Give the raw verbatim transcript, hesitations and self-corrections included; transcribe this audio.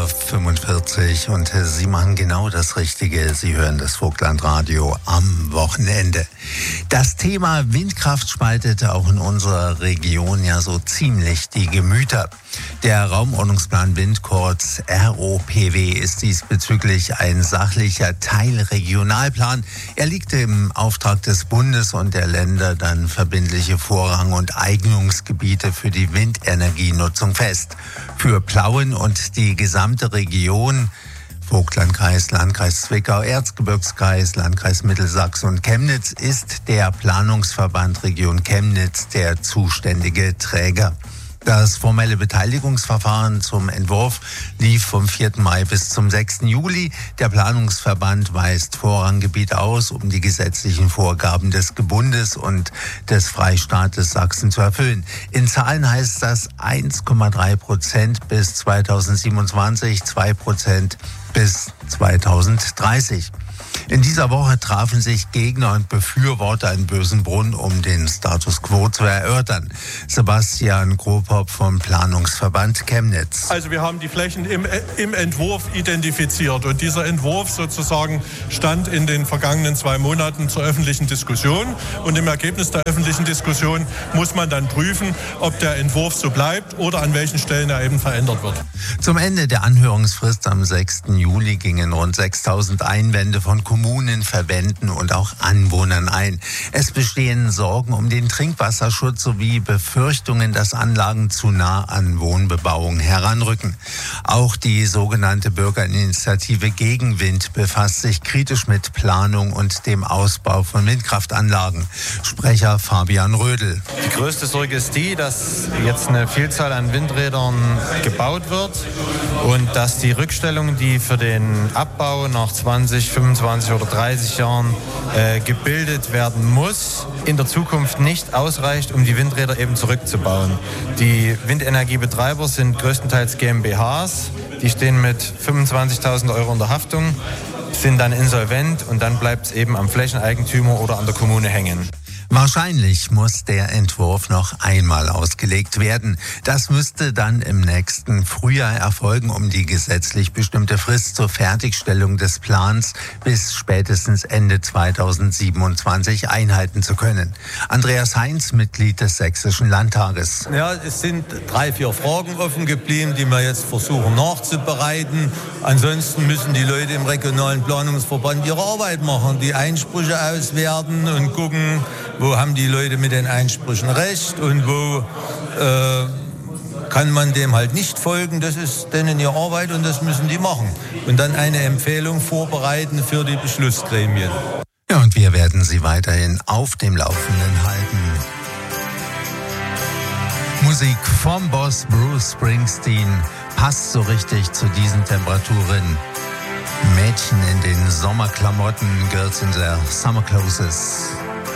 Uhr fünfundvierzig und Sie machen genau das Richtige. Sie hören das Vogtlandradio am Wochenende. Das Thema Windkraft spaltet auch in unserer Region ja so ziemlich die Gemüter. Der Raumordnungsplan Wind, kurz R O P W, ist diesbezüglich ein sachlicher Teilregionalplan. Er liegt im Auftrag des Bundes und der Länder dann verbindliche Vorrang- und Eignungsgebiete für die Windenergienutzung fest. Für Plauen und die gesamte Region, Vogtlandkreis, Landkreis Zwickau, Erzgebirgskreis, Landkreis Mittelsachsen und Chemnitz, ist der Planungsverband Region Chemnitz der zuständige Träger. Das formelle Beteiligungsverfahren zum Entwurf lief vom vierten Mai bis zum sechsten Juli. Der Planungsverband weist Vorranggebiete aus, um die gesetzlichen Vorgaben des Bundes und des Freistaates Sachsen zu erfüllen. In Zahlen heißt das eins Komma drei Prozent bis zweitausendsiebenundzwanzig, zwei Prozent bis zweitausenddreißig. In dieser Woche trafen sich Gegner und Befürworter in Bösenbrunn, um den Status quo zu erörtern. Sebastian Grobhoff vom Planungsverband Chemnitz. Also wir haben die Flächen im, im Entwurf identifiziert und dieser Entwurf sozusagen stand in den vergangenen zwei Monaten zur öffentlichen Diskussion und im Ergebnis der öffentlichen Diskussion muss man dann prüfen, ob der Entwurf so bleibt oder an welchen Stellen er eben verändert wird. Zum Ende der Anhörungsfrist am sechsten Juli gingen rund sechstausend Einwände von Kommunen, Verbänden und auch Anwohnern ein. Es bestehen Sorgen um den Trinkwasserschutz sowie Befürchtungen, dass Anlagen zu nah an Wohnbebauung heranrücken. Auch die sogenannte Bürgerinitiative Gegenwind befasst sich kritisch mit Planung und dem Ausbau von Windkraftanlagen. Sprecher Fabian Rödel. Die größte Sorge ist die, dass jetzt eine Vielzahl an Windrädern gebaut wird und dass die Rückstellung, die für den Abbau nach zwanzig, fünfundzwanzig oder dreißig Jahren äh, gebildet werden muss, in der Zukunft nicht ausreicht, um die Windräder eben zurückzubauen. Die Windenergiebetreiber sind größtenteils G m b Hs, die stehen mit fünfundzwanzigtausend Euro in der Haftung, sind dann insolvent und dann bleibt es eben am Flächeneigentümer oder an der Kommune hängen. Wahrscheinlich muss der Entwurf noch einmal ausgelegt werden. Das müsste dann im nächsten Frühjahr erfolgen, um die gesetzlich bestimmte Frist zur Fertigstellung des Plans bis spätestens Ende zweitausendsiebenundzwanzig einhalten zu können. Andreas Heinz, Mitglied des Sächsischen Landtages. Ja, es sind drei, vier Fragen offen geblieben, die wir jetzt versuchen nachzubereiten. Ansonsten müssen die Leute im regionalen Planungsverband ihre Arbeit machen, die Einsprüche auswerten und gucken, wo haben die Leute mit den Einsprüchen recht und wo äh, kann man dem halt nicht folgen. Das ist denen ihre Arbeit und das müssen die machen. Und dann eine Empfehlung vorbereiten für die Beschlussgremien. Ja, und wir werden Sie weiterhin auf dem Laufenden halten. Musik vom Boss Bruce Springsteen passt so richtig zu diesen Temperaturen. Mädchen in den Sommerklamotten, Girls in their Summer Clothes.